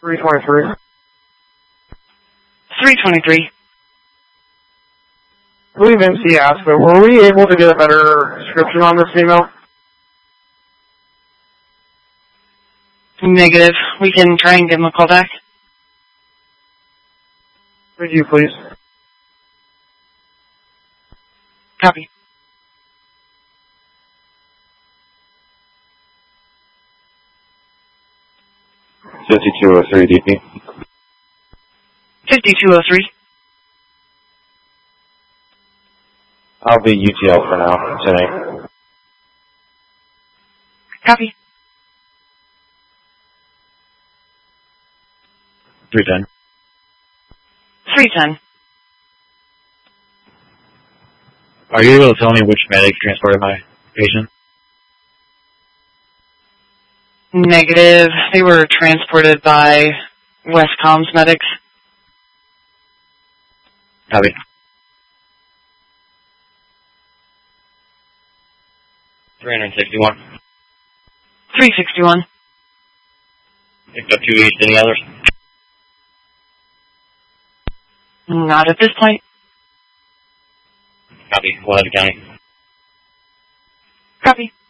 323. 323. I believe MC asked, but were we able to get a better description on this female? Negative. We can try and give him a call back. Would you please? Copy. $5203 DP. 5203. I'll be UTL for now, today. Copy. 310. 310. Are you able to tell me which medic transported my patient? Negative. They were transported by Westcom's medics. Copy. $361. 361. Picked up 2 east. Any others? Not at this point. Copy. We'll have the county. Copy.